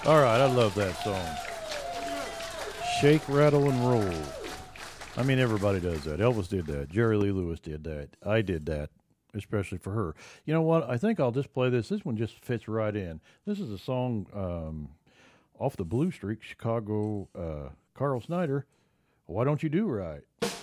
All right, I love that song. Shake, rattle, and roll. I mean, everybody does that. Elvis did that. Jerry Lee Lewis did that. I did that, especially for her. You know what? I think I'll just play this. This one just fits right in. This is a song off the Blue Streak, Chicago, Carl Snyder. Why don't you do right?